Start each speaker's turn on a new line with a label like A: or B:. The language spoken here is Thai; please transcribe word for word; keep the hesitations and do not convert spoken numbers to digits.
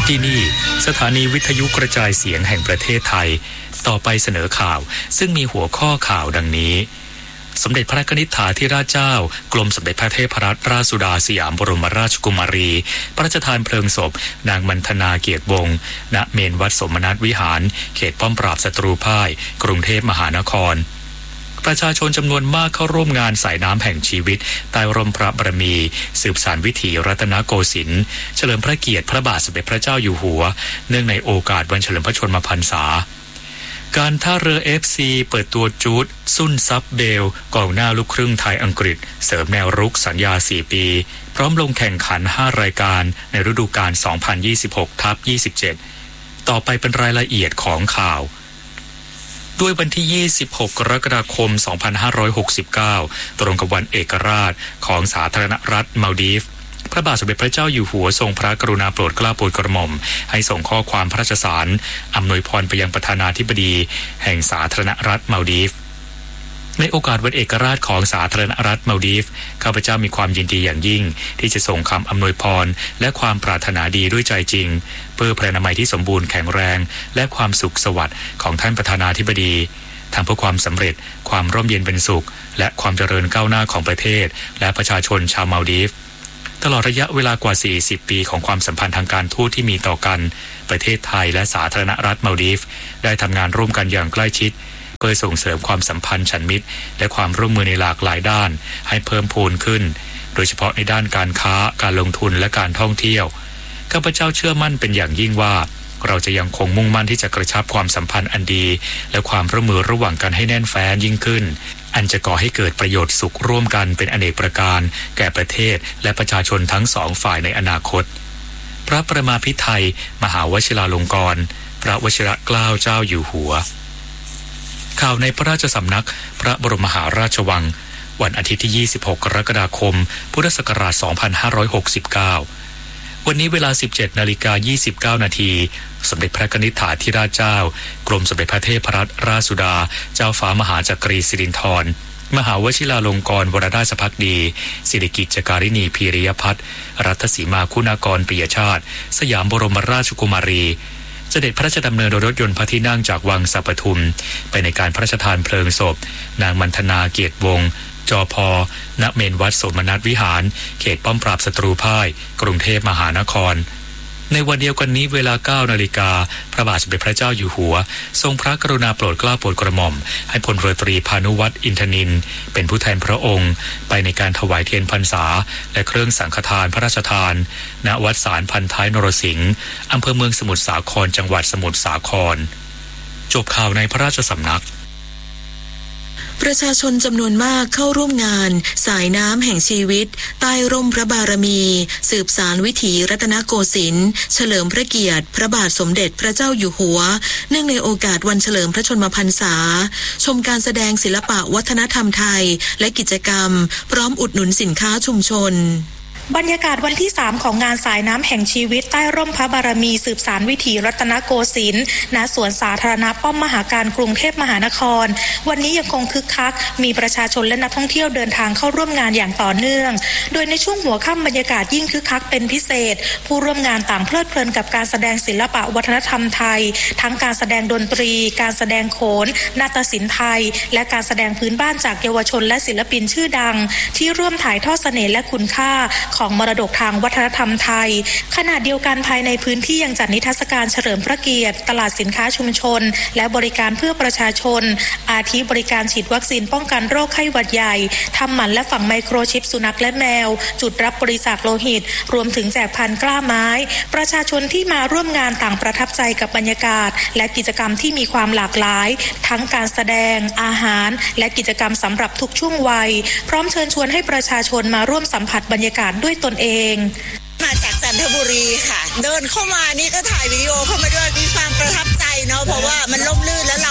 A: ที่นี่สถานีวิทยุกระจายเสียงแห่งประเทศไทยต่อไปเสนอข่าวซึ่งมีหัวข้อข่าวดังนี้สมเด็จพระนิธิถาธิราชเจ้ากรมสมเด็จพระเทพรัตนราชสุดาสยามบรมราชกุมารีพระราชทานเพลิงศพนางมันธนาเกียรติวงศ์ณเมนวัดสมนัสวิหารเขตป้อมปราบศัตรูพ่ายกรุงเทพมหานครประชาชนจำนวนมากเข้าร่วมงานสายน้ำแห่งชีวิตใต้ร่มพระบารมีสืบสานวิถีรัตนโกสินทร์เฉลิมพระเกียรติพระบาทสมเด็จพระเจ้าอยู่หัวเนื่องในโอกาสวันเฉลิมพระชนมพรรษาการท่าเรือ เอฟ ซี เปิดตัวจูดซุนซับเบลกองหน้าลูกครึ่งไทยอังกฤษเสริมแนวรุกสัญญาสี่ปีพร้อมลงแข่งขันห้ารายการในฤดูกาล สองพันยี่สิบหก ยี่สิบเจ็ด ต่อไปเป็นรายละเอียดของข่าวด้วยวันที่ยี่สิบหกกรกฎาคมสองพันห้าร้อยหกสิบเก้าตรงกับวันเอกราชของสาธารณรัฐมาลดีฟพระบาทสมเด็จพระเจ้าอยู่หัวทรงพระกรุณาโปรดเกล้าโปรดกระหม่อมให้ส่งข้อความพระราชสารอำนวยพรไปยังประธานาธิบดีแห่งสาธารณรัฐมาลดีฟในโอกาสวันเอกราชของสาธารณรัฐมาลดีฟข้าพเจ้ามีความยินดีอย่างยิ่งที่จะส่งคำอำนวยพรและความปรารถนาดีด้วยใจจริงเพื่อพระนามัยที่สมบูรณ์แข็งแรงและความสุขสวัสดิ์ของท่านประธานาธิบดีทั้งเพื่อความสำเร็จความร่มเย็นเป็นสุขและความเจริญก้าวหน้าของประเทศและประชาชนชาวมาลดีฟตลอดระยะเวลากว่าสี่สิบปีของความสัมพันธ์ทางการทูตที่มีต่อกันประเทศไทยและสาธารณรัฐมาลดีฟได้ทำงานร่วมกันอย่างใกล้ชิดเพื่อส่งเสริมความสัมพันธ์ฉันมิตรและความร่วมมือในหลากหลายด้านให้เพิ่มพูนขึ้นโดยเฉพาะในด้านการค้าการลงทุนและการท่องเที่ยวข้าพเจ้าเชื่อมั่นเป็นอย่างยิ่งว่าเราจะยังคงมุ่งมั่นที่จะกระชับความสัมพันธ์อันดีและความร่วมมือระหว่างกันให้แน่นแฟ้นยิ่งขึ้นอันจะก่อให้เกิดประโยชน์สุขร่วมกันเป็นอเนกประการแก่ประเทศและประชาชนทั้งสองฝ่ายในอนาคตพระประมาภิไธยมหาวชิราลงกรณ์พระวชิรเกล้าเจ้าอยู่หัวข่าวในพระราชสำนักพระบรมมหาราชวังวันอาทิตย์ที่ยี่สิบหกกรกฎาคมพุทธศักราชสองพันห้าร้อยหกสิบเก้าวันนี้เวลา สิบเจ็ดนาฬิกายี่สิบเก้านาทีสมเด็จพระนิธิถาธิราชเจ้ากรมสมเด็จพระเทพรัตนราชสุดาเจ้าฟ้ามหาจักรีสิรินธรมหาวชิราลงกรณ์วรราชภักดีสิริกิจจการิณีพีริยพัฒน์รัตสีมาคุณากรปิยชาติสยามบรมราชกุมารีเสด็จพระราชดำเนินโดยรถยนต์พระที่นั่งจากวังสัปทุมไปในการพระราชทานเพลิงศพนางมันธนาเกียรติวงศ์จพ.ณเมนวัดสมนัสวิหารเขตป้อมปราบศัตรูพ่ายกรุงเทพมหานครในวันเดียวกันนี้เวลา เก้านาฬิกาพระบาทสมเด็จพระเจ้าอยู่หัวทรงพระกรุณาโปรดเกล้าโปรดกระหม่อมให้พลเรือตรีพานุวัฒน์อินทนินเป็นผู้แทนพระองค์ไปในการถวายเทียนพรรษาและเครื่องสังฆทานพระราชทานณวัดสารพันท้ายนรสิงห์อำเภอเมืองสมุทรสาครจังหวัดสมุทรสาครจบข่าวในพระราชสำนัก
B: ประชาชนจำนวนมากเข้าร่วมงานสายน้ำแห่งชีวิตใต้ร่มพระบารมีสืบสานวิถีรัตนโกสินทร์เฉลิมพระเกียรติพระบาทสมเด็จพระเจ้าอยู่หัวเนื่องในโอกาสวันเฉลิมพระชนมพรรษาชมการแสดงศิลปะวัฒนธรรมไทยและกิจกรรมพร้อมอุดหนุนสินค้าชุมชนบรรยากาศวันที่สามของงานสายน้ำแห่งชีวิตใต้ร่มพระบารมีสืบสานวิถีรัตนโกสินทร์ณสวนสาธารณะป้อมมหาการกรุงเทพมหานครวันนี้ยังคงคึกคักมีประชาชนและนักท่องเที่ยวเดินทางเข้าร่วมงานอย่างต่อเนื่องโดยในช่วงหัวค่ำบรรยากาศยิ่งคึกคักเป็นพิเศษผู้ร่วมงานต่างเพลิดเพลินกับการแสดงศิลปะวัฒนธรรมไทยทั้งการแสดงดนตรีการแสดงโขนนาฏศิลป์ไทยและการแสดงพื้นบ้านจากเยาวชนและศิลปินชื่อดังที่ร่วมถ่ายทอดเสน่ห์และคุณค่าของมรดกทางวัฒนธรรมไทยขณะเดียวกันภายในพื้นที่ยังจัดนิทรรศการเฉลิมพระเกียรติตลาดสินค้าชุมชนและบริการเพื่อประชาชนอาทิบริการฉีดวัคซีนป้องกันโรคไข้หวัดใหญ่ทำหมันและฝังไมโครชิปสุนัขและแมวจุดรับบริจาคโลหิตรวมถึงแจกพันธุ์กล้าไม้ประชาชนที่มาร่วมงานต่างประทับใจกับบรรยากาศและกิจกรรมที่มีความหลากหลายทั้งการแสดงอาหารและกิจกรรมสำหรับทุกช่วงวัยพร้อมเชิญชวนให้ประชาชนมาร่วมสัมผัสบรรยากาศด้วยตนเอง
C: มาจากจันทบุรีค่ะเดินเข้ามานี่ก็ถ่ายวิดีโอเข้ามาด้วยมีความประทับใจเนาะเพราะว่ามันร่มรื่นแล้ว